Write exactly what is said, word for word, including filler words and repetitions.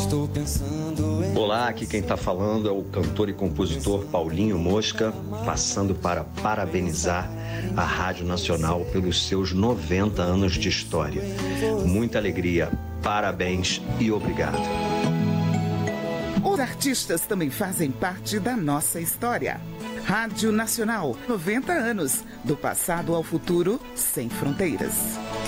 Estou pensando em... Olá, aqui quem está falando é o cantor e compositor Paulinho Mosca, passando para parabenizar a Rádio Nacional pelos seus noventa anos de história. Muita alegria, parabéns e obrigado. Os artistas também fazem parte da nossa história. Rádio Nacional, noventa anos, do passado ao futuro, sem fronteiras.